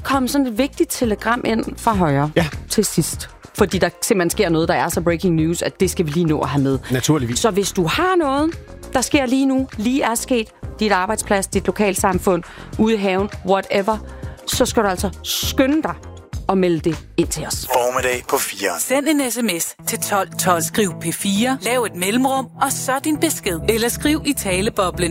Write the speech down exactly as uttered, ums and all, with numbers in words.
komme sådan et vigtigt telegram ind fra højre ja. til sidst. Fordi der simpelthen sker noget, der er så breaking news, at det skal vi lige nå at have med. Naturligvis. Så hvis du har noget, der sker lige nu, lige er sket, dit arbejdsplads, dit lokalsamfund, ude i haven, whatever, så skal du altså skynde dig og melde det ind til os. Formiddag på fire. Send en sms til tolv tolv. Skriv P fire, lav et mellemrum, og så din besked. Eller skriv i taleboblen